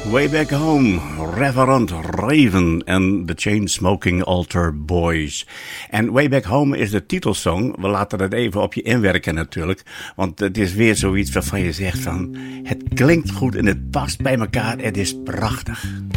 Way Back Home, Reverend Raven en The Chainsmoking Altar Boys. En Way Back Home is de titelsong. We laten het even op je inwerken natuurlijk. Want het is weer zoiets waarvan je zegt van... Het klinkt goed en het past bij elkaar. Het is prachtig.